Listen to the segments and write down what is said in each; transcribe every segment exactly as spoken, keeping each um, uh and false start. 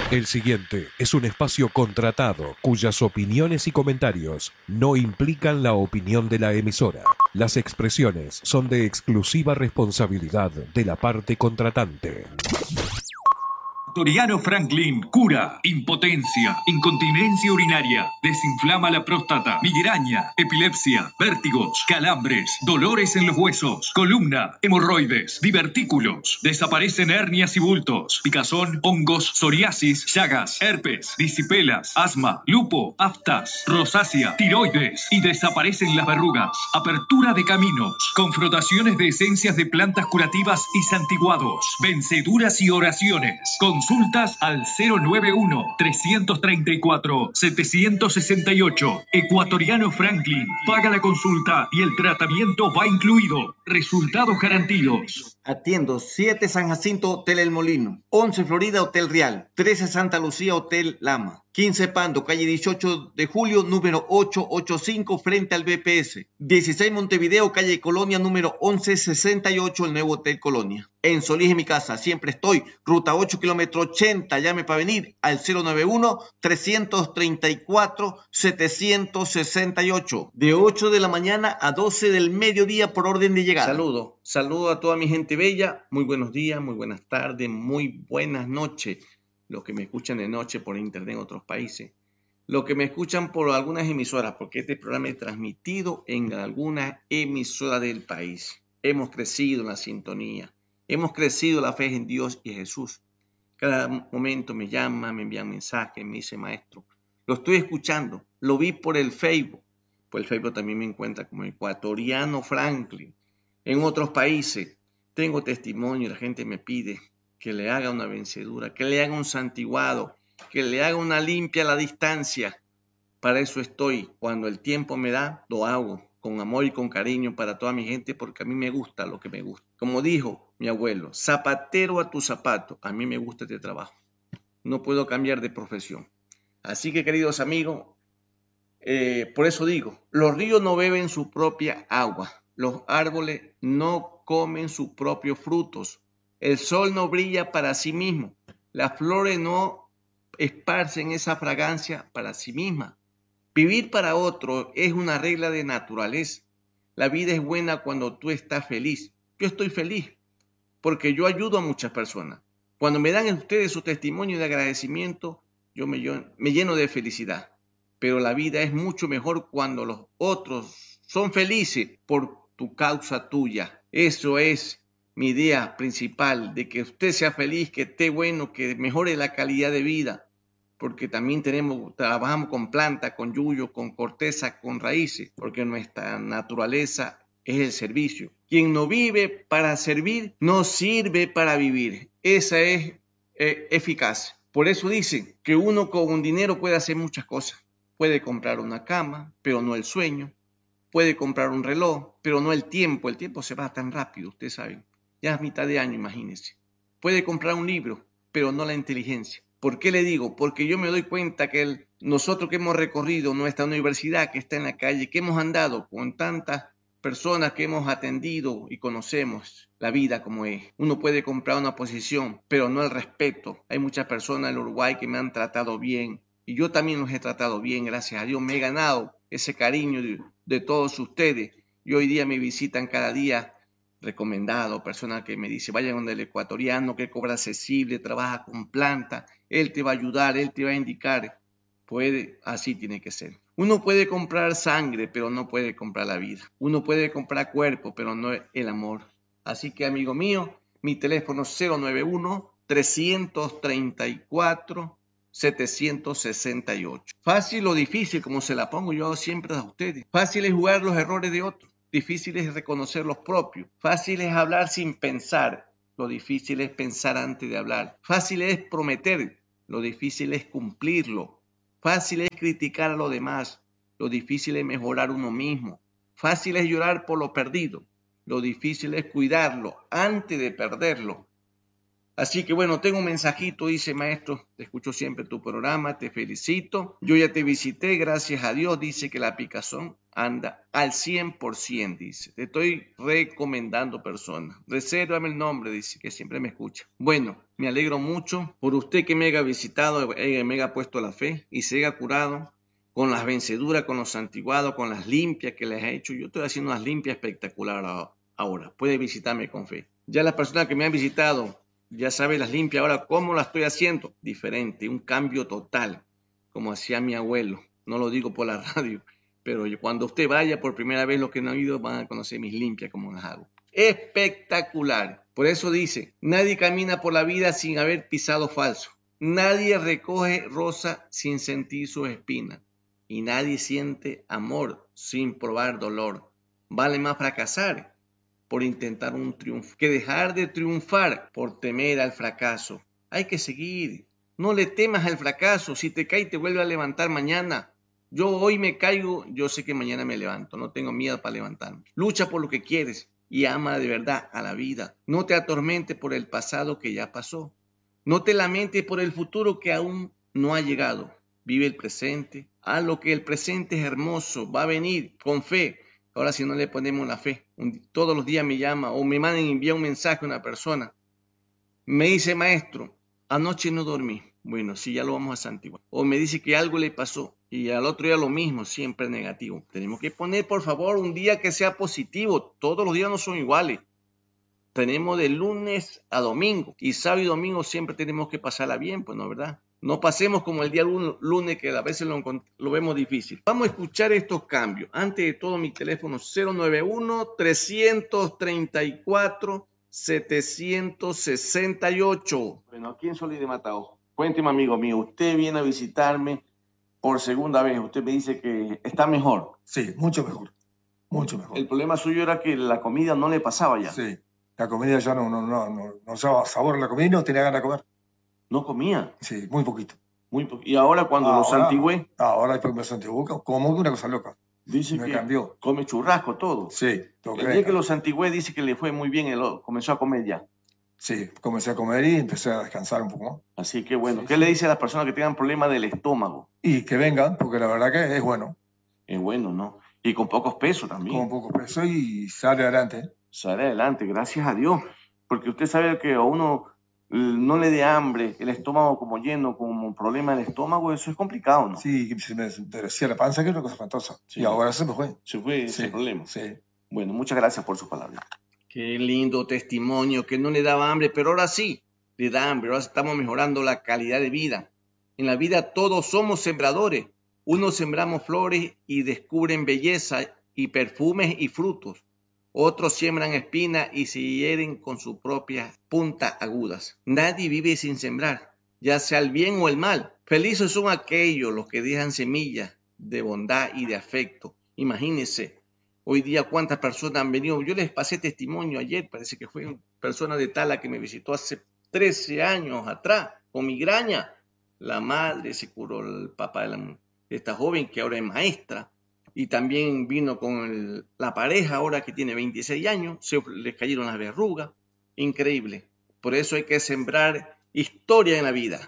El siguiente es un espacio contratado cuyas opiniones y comentarios no implican la opinión de la emisora. Las expresiones son de exclusiva responsabilidad de la parte contratante. Toriano Franklin cura impotencia, incontinencia urinaria, desinflama la próstata, migraña, epilepsia, vértigos, calambres, dolores en los huesos, columna, hemorroides, divertículos, desaparecen hernias y bultos, picazón, hongos, psoriasis, llagas, herpes, disipelas, asma, lupo, aftas, rosácea, tiroides y desaparecen las verrugas, apertura de caminos, confrontaciones de esencias de plantas curativas y santiguados, venceduras y oraciones. Consultas al cero nueve uno, tres tres cuatro, siete seis ocho. Ecuatoriano Franklin. Paga la consulta y el tratamiento va incluido. Resultados garantidos. Atiendo siete San Jacinto, Hotel El Molino. once Florida, Hotel Real. trece Santa Lucía, Hotel Lama. quince Pando, calle dieciocho de julio, número ochocientos ochenta y cinco, frente al B P S. dieciséis Montevideo, calle Colonia, número once sesenta y ocho, el nuevo Hotel Colonia. En Solís, en mi casa, siempre estoy. Ruta ocho, kilómetro ochenta, llame para venir al cero nueve uno, tres tres cuatro, siete seis ocho. De ocho de la mañana a doce del mediodía por orden de llegada. Saludo, saludo a toda mi gente bella. Muy buenos días, muy buenas tardes, muy buenas noches. Los que me escuchan de noche por internet en otros países, los que me escuchan por algunas emisoras, porque este programa es transmitido en algunas emisoras del país. Hemos crecido en la sintonía, hemos crecido la fe en Dios y Jesús. Cada momento me llama, me envían mensajes, me dice maestro, lo estoy escuchando, lo vi por el Facebook. Por el Facebook también me encuentra como Ecuatoriano Franklin. En otros países tengo testimonio, la gente me pide que le haga una vencedura, que le haga un santiguado, que le haga una limpia a la distancia. Para eso estoy. Cuando el tiempo me da, lo hago con amor y con cariño para toda mi gente, porque a mí me gusta lo que me gusta. Como dijo mi abuelo, zapatero a tu zapato, a mí me gusta este trabajo. No puedo cambiar de profesión. Así que, queridos amigos, eh, por eso digo, los ríos no beben su propia agua, los árboles no comen sus propios frutos. El sol no brilla para sí mismo. Las flores no esparcen esa fragancia para sí mismas. Vivir para otro es una regla de naturaleza. La vida es buena cuando tú estás feliz. Yo estoy feliz porque yo ayudo a muchas personas. Cuando me dan ustedes su testimonio de agradecimiento, yo me, yo me lleno de felicidad. Pero la vida es mucho mejor cuando los otros son felices por tu causa tuya. Eso es mi idea principal, de que usted sea feliz, que esté bueno, que mejore la calidad de vida, porque también tenemos, trabajamos con plantas, con yuyo, con corteza, con raíces, porque nuestra naturaleza es el servicio. Quien no vive para servir, no sirve para vivir. Esa es eh, eficaz. Por eso dicen que uno con un dinero puede hacer muchas cosas. Puede comprar una cama, pero no el sueño. Puede comprar un reloj, pero no el tiempo. El tiempo se va tan rápido, ustedes saben. Ya es mitad de año, imagínense. Puede comprar un libro, pero no la inteligencia. ¿Por qué le digo? Porque yo me doy cuenta que el, nosotros que hemos recorrido nuestra universidad, que está en la calle, que hemos andado con tantas personas que hemos atendido y conocemos la vida como es. Uno puede comprar una posición, pero no el respeto. Hay muchas personas en Uruguay que me han tratado bien y yo también los he tratado bien, gracias a Dios. Me he ganado ese cariño de, de todos ustedes y hoy día me visitan cada día recomendado, personas que me dicen, vayan donde el ecuatoriano, que cobra accesible, trabaja con planta, él te va a ayudar, él te va a indicar. Puede, así tiene que ser. Uno puede comprar sangre, pero no puede comprar la vida. Uno puede comprar cuerpo, pero no el amor. Así que, amigo mío, mi teléfono cero nueve uno, tres tres cuatro, siete seis ocho. Fácil o difícil, como se la pongo yo siempre a ustedes. Fácil es jugar los errores de otros. Difícil es reconocer los propios. Fácil es hablar sin pensar. Lo difícil es pensar antes de hablar. Fácil es prometer. Lo difícil es cumplirlo. Fácil es criticar a los demás. Lo difícil es mejorar uno mismo. Fácil es llorar por lo perdido. Lo difícil es cuidarlo antes de perderlo. Así que bueno, tengo un mensajito, dice maestro, te escucho siempre tu programa, te felicito. Yo ya te visité, gracias a Dios, dice que la picazón anda al cien por ciento, dice. Te estoy recomendando personas. Resérvame el nombre, dice, que siempre me escucha. Bueno, Me alegro mucho por usted que me haya visitado, eh, me haya puesto la fe y se haya curado con las venceduras, con los santiguados, con las limpias que les he hecho. Yo estoy haciendo unas limpias espectaculares ahora. Puede visitarme con fe. Ya las personas que me han visitado, ya saben las limpias. Ahora, ¿cómo las estoy haciendo? Diferente, un cambio total, como hacía mi abuelo. No lo digo por la radio, pero cuando usted vaya por primera vez, los que no han ido van a conocer mis limpias, como las hago. Espectacular. Por eso dice, nadie camina por la vida sin haber pisado falso. Nadie recoge rosa sin sentir sus espinas. Y nadie siente amor sin probar dolor. Vale más fracasar por intentar un triunfo que dejar de triunfar por temer al fracaso. Hay que seguir. No le temas al fracaso. Si te caes, te vuelve a levantar mañana. Yo hoy me caigo, yo sé que mañana me levanto. No tengo miedo para levantarme. Lucha por lo que quieres y ama de verdad a la vida. No te atormentes por el pasado que ya pasó. No te lamentes por el futuro que aún no ha llegado. Vive el presente. Haz lo que el presente es hermoso. Va a venir con fe. Ahora si no le ponemos la fe, un, todos los días me llama o me mandan envía un mensaje a una persona. Me dice, maestro, anoche no dormí. Bueno, sí, ya lo vamos a santiguar. O me dice que algo le pasó y al otro día lo mismo, siempre negativo. Tenemos que poner, por favor, un día que sea positivo. Todos los días no son iguales. Tenemos de lunes a domingo y sábado y domingo siempre tenemos que pasarla bien, pues no, ¿verdad? No pasemos como el día lunes que a veces lo, lo vemos difícil. Vamos a escuchar estos cambios. Antes de todo, mi teléfono cero nueve uno, tres tres cuatro, siete seis ocho. Bueno, aquí en Solís de Mataojo. Cuénteme, amigo mío, usted viene a visitarme por segunda vez. Usted me dice que está mejor. Sí, mucho mejor. Mucho mejor. El problema suyo era que la comida no le pasaba ya. Sí, la comida ya no, no, no, no, no daba sabor a la comida y no tenía ganas de comer. ¿No comía? Sí, muy poquito. Muy po y ahora cuando ahora, lo santigué. Ahora después me santigué, como una cosa loca. Dice me que cambió. Come churrasco todo. Sí. Lo el día que lo santigué dice que le fue muy bien, él comenzó a comer ya. Sí, comencé a comer y empecé a descansar un poco más. Así que bueno, sí, ¿qué sí. le dice a las personas que tengan problemas del estómago? Y que vengan, porque la verdad que es bueno. Es bueno, ¿no? Y con pocos pesos también. Con pocos pesos y sale adelante. Sale adelante, gracias a Dios. Porque usted sabe que a uno no le dé hambre, el estómago como lleno, como problema del estómago, eso es complicado, ¿no? Sí, se me enderecía la panza, que es una cosa espantosa. Sí. Y ahora se me fue. Se fue sí, ese problema. Sí. Bueno, muchas gracias por sus palabras. Qué lindo testimonio, que no le daba hambre, pero ahora sí le da hambre. Ahora estamos mejorando la calidad de vida. En la vida todos somos sembradores. Unos sembramos flores y descubren belleza y perfumes y frutos. Otros siembran espinas y se hieren con sus propias puntas agudas. Nadie vive sin sembrar, ya sea el bien o el mal. Felices son aquellos los que dejan semillas de bondad y de afecto. Imagínense, hoy día cuántas personas han venido. Yo les pasé testimonio ayer, parece que fue una persona de Tala que me visitó hace trece años atrás con migraña. La madre se curó, el papá de, la, de esta joven que ahora es maestra. Y también vino con el, la pareja ahora que tiene veintiséis años, se les cayeron las verrugas. Increíble. Por eso hay que sembrar historia en la vida.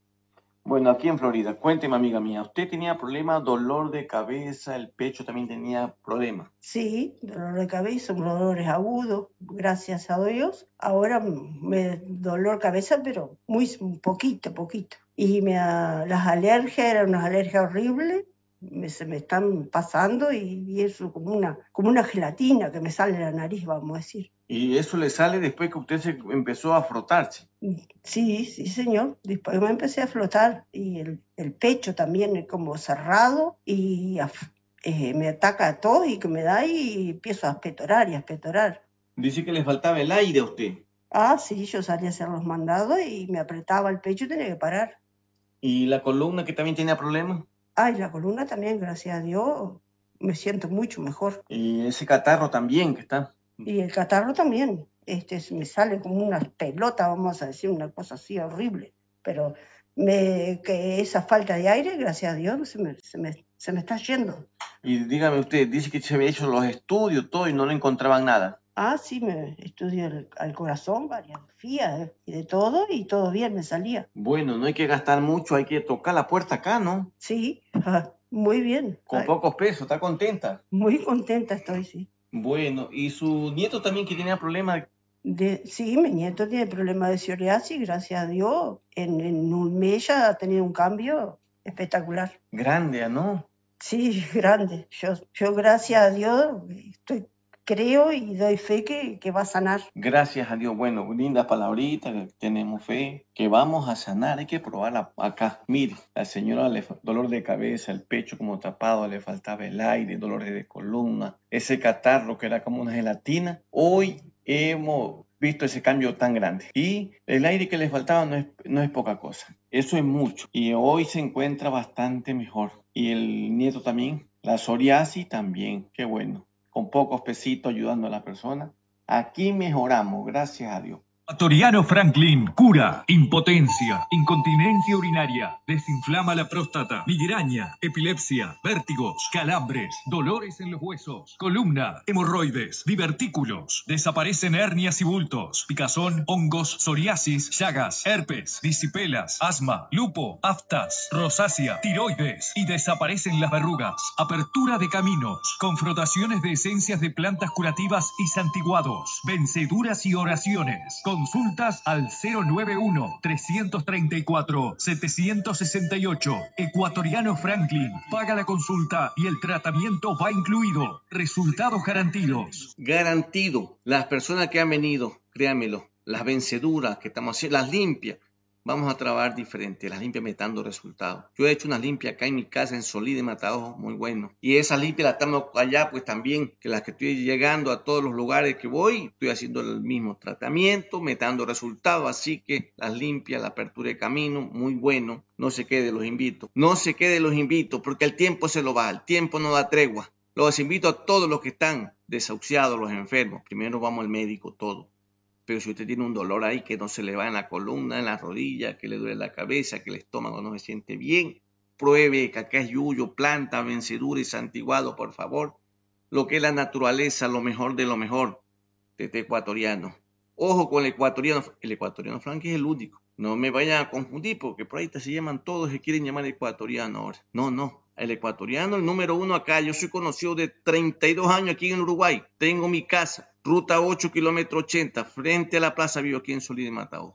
Bueno, aquí en Florida, cuénteme, amiga mía, ¿usted tenía problemas, dolor de cabeza, el pecho también tenía problemas? Sí, dolor de cabeza, dolores agudos, gracias a Dios. Ahora me dolor de cabeza, pero muy poquito, poquito. Y me, las alergias, eran unas alergias horribles. Me, se me están pasando y, y eso como una, como una gelatina que me sale de la nariz, vamos a decir. ¿Y eso le sale después que usted se empezó a frotarse? Sí, sí, señor. Después me empecé a flotar y el, el pecho también es como cerrado y eh, me ataca todo y que me da y empiezo a espetorar y a espetorar. Dice que le faltaba el aire a usted. Ah, sí, yo salí a hacer los mandados y me apretaba el pecho y tenía que parar. ¿Y la columna que también tenía problemas? Ay, la columna también, gracias a Dios, me siento mucho mejor. Y ese catarro también que está. Y el catarro también, este, me sale como una pelota, vamos a decir, una cosa así horrible. Pero me, que esa falta de aire, gracias a Dios, se me, se me, se me está yendo. Y dígame usted, dice que se había hecho los estudios, todo, y no le encontraban nada. Ah, sí, me estudié el, al corazón, varias fías y de todo, y todo bien me salía. Bueno, no hay que gastar mucho, hay que tocar la puerta acá, ¿no? Sí, muy bien. Con Ay, pocos pesos, ¿está contenta? Muy contenta estoy, sí. Bueno, ¿y su nieto también que tenía problemas De, sí, mi nieto tiene problemas de psoriasis, gracias a Dios. En, en un mes ya ha tenido un cambio espectacular. Grande, ¿no? Sí, grande. Yo, yo gracias a Dios, estoy, creo y doy fe que, que va a sanar. Gracias a Dios. Bueno, linda palabrita, que tenemos fe, que vamos a sanar. Hay que probarla acá. Mire, la señora le fa- dolor de cabeza, el pecho como tapado, le faltaba el aire, dolores de columna, ese catarro que era como una gelatina. Hoy hemos visto ese cambio tan grande. Y el aire que le faltaba no es, no es poca cosa. Eso es mucho. Y hoy se encuentra bastante mejor. Y el nieto también. La psoriasis también. Qué bueno. Con pocos pesitos ayudando a la persona. Aquí mejoramos, gracias a Dios. Ecuatoriano Franklin cura impotencia, incontinencia urinaria, desinflama la próstata, migraña, epilepsia, vértigos, calambres, dolores en los huesos, columna, hemorroides, divertículos, desaparecen hernias y bultos, picazón, hongos, psoriasis, llagas, herpes, disipelas, asma, lupo, aftas, rosácea, tiroides y desaparecen las verrugas. Apertura de caminos, con frotaciones de esencias de plantas curativas y santiguados, venceduras y oraciones. Consultas al cero nueve uno, tres tres cuatro, siete seis ocho. Ecuatoriano Franklin. Paga la consulta y el tratamiento va incluido. Resultados garantidos. Garantido, las personas que han venido, créanmelo, las venceduras que estamos haciendo, las limpias, vamos a trabajar diferente, las limpias me están dando resultados. Yo he hecho unas limpias acá en mi casa en Solí de Mataojo, muy bueno. Y esas limpias las estamos allá, pues también, que las que estoy llegando a todos los lugares que voy, estoy haciendo el mismo tratamiento, me está dando resultados. Así que las limpias, la apertura de camino, muy bueno. No se quede, los invito. No se quede, los invito, porque el tiempo se lo va, el tiempo no da tregua. Los invito a todos los que están desahuciados, los enfermos. Primero vamos al médico, todo. Pero si usted tiene un dolor ahí que no se le va en la columna, en la rodilla, que le duele la cabeza, que el estómago no se siente bien, pruebe que acá es yuyo, planta, vencedura y santiguado, por favor. Lo que es la naturaleza, lo mejor de lo mejor de este ecuatoriano. Ojo con el ecuatoriano. El ecuatoriano Franklin es el único. No me vayan a confundir porque por ahí se llaman todos, se quieren llamar ecuatoriano ahora. No, no. El ecuatoriano, el número uno acá. Yo soy conocido de treinta y dos años aquí en Uruguay. Tengo mi casa. Ruta ocho, kilómetro ochenta, frente a la Plaza Vivo aquí en Solí de Mataojo.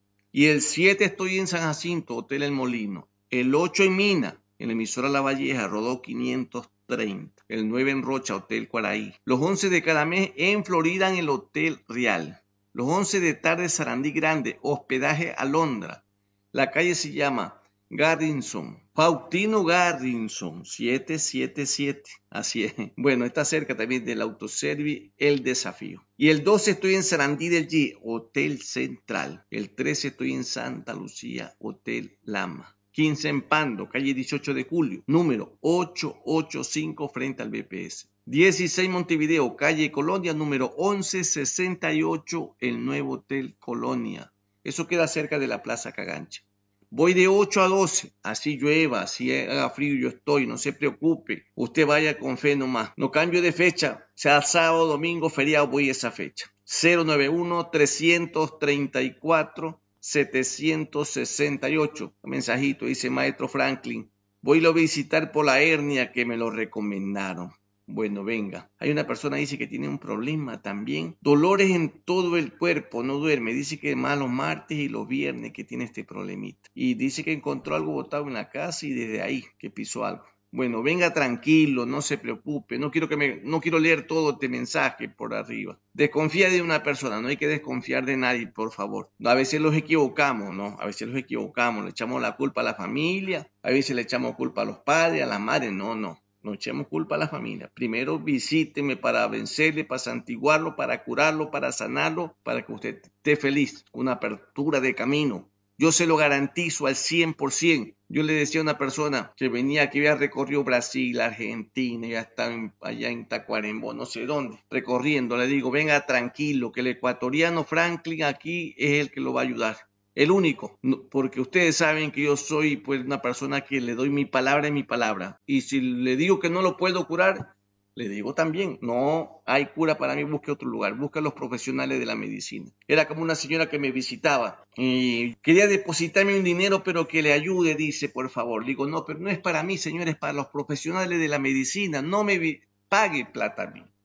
Y el siete estoy en San Jacinto, Hotel El Molino. El ocho en Mina, en la emisora La Valleja, Rodó quinientos treinta. El nueve en Rocha, Hotel Cuaraí. Los once de cada mes en Florida, en el Hotel Real. Los once de tarde, Sarandí Grande, hospedaje Alondra. La calle se llama Garrison, Faustino Garrison, siete siete siete. Así es. Bueno, está cerca también del Autoservice El Desafío. Y el doce estoy en Sarandí del G, Hotel Central. El trece estoy en Santa Lucía, Hotel Lama. quince en Pando, calle dieciocho de julio, número ochocientos ochenta y cinco frente al B P S. dieciséis Montevideo, calle Colonia, número once sesenta y ocho, el nuevo Hotel Colonia. Eso queda cerca de la Plaza Cagancha. Voy de ocho a doce, así llueva, así haga frío, yo estoy, no se preocupe. Usted vaya con fe nomás. No cambio de fecha, sea sábado, domingo, feriado, voy a esa fecha. cero nueve uno, tres tres cuatro, siete seis ocho. Mensajito, dice Maestro Franklin. Voy a visitar por la hernia que me lo recomendaron. Bueno, venga. Hay una persona que dice que tiene un problema también. Dolores en todo el cuerpo, no duerme. Dice que más los martes y los viernes que tiene este problemita. Y dice que encontró algo botado en la casa y desde ahí que pisó algo. Bueno, venga tranquilo, no se preocupe. No quiero que me, no quiero leer todo este mensaje por arriba. Desconfía de una persona, no hay que desconfiar de nadie, por favor. A veces los equivocamos, ¿no? A veces los equivocamos, le echamos la culpa a la familia, a veces le echamos culpa a los padres, a las madres, no, no. No echemos culpa a la familia. Primero visíteme para vencerle, para santiguarlo, para curarlo, para sanarlo, para que usted esté feliz. Una apertura de camino. Yo se lo garantizo al cien por ciento. Yo le decía a una persona que venía, que había recorrido Brasil, Argentina, ya estaba en, allá en Tacuarembó, no sé dónde, recorriendo. Le digo, venga tranquilo, que el ecuatoriano Franklin aquí es el que lo va a ayudar. El único, porque ustedes saben que yo soy pues una persona que le doy mi palabra y mi palabra. Y si le digo que no lo puedo curar, le digo también, no hay cura para mí, busque otro lugar, busque a los profesionales de la medicina. Era como una señora que me visitaba y quería depositarme un dinero, pero que le ayude, dice, por favor. Le digo, no, pero no es para mí, señor, es para los profesionales de la medicina, no me pague plata a mí.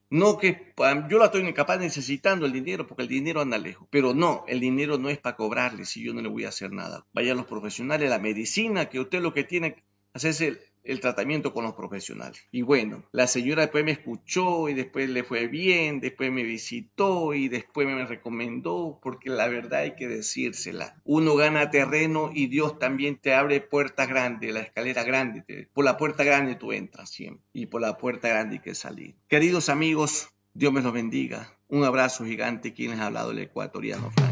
No que yo la estoy capaz necesitando el dinero porque el dinero anda lejos. Pero no, el dinero no es para cobrarle si yo no le voy a hacer nada. Vaya a los profesionales, la medicina, que usted lo que tiene que hacer es el, el tratamiento con los profesionales. Y bueno, la señora después me escuchó y después le fue bien, después me visitó y después me recomendó, porque la verdad hay que decírsela. Uno gana terreno y Dios también te abre puertas grandes, la escalera grande. Te, por la puerta grande tú entras siempre y por la puerta grande hay que salir. Queridos amigos, Dios me los bendiga. Un abrazo gigante. Quien les ha hablado, el ecuatoriano Frank.